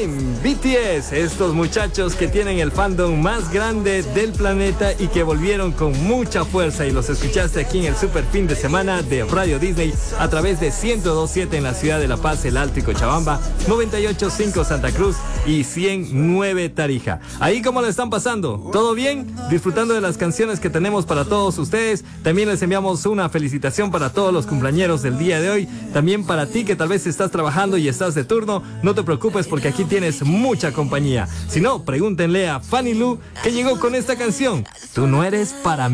Blame, BTS, estos muchachos que tienen el fandom más grande del planeta y que volvieron con mucha fuerza, y los escuchaste aquí en el super fin de semana de Radio Disney a través de 102.7 en la ciudad de La Paz, El Alto y Cochabamba, 98.5 Santa Cruz y 109 Tarija. Ahí, ¿cómo le están pasando? ¿Todo bien? Disfrutando de las canciones que tenemos para todos ustedes. También les enviamos una felicitación para todos los cumpleañeros del día de hoy. También para ti que tal vez estás trabajando y estás de turno, no te preocupes porque aquí tienes mucha compañía. Si no, pregúntenle a Fanny Lu que llegó con esta canción. Tú no eres para mí.